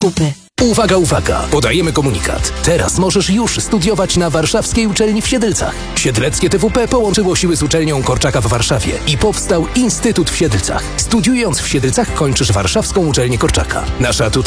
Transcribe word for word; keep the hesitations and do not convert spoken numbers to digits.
zakupy. Uwaga, uwaga! Podajemy komunikat. Teraz możesz już studiować na Warszawskiej Uczelni w Siedlcach. Siedleckie T W P połączyło siły z uczelnią Korczaka w Warszawie i powstał Instytut w Siedlcach. Studiując w Siedlcach kończysz Warszawską Uczelnię Korczaka. Nasz atut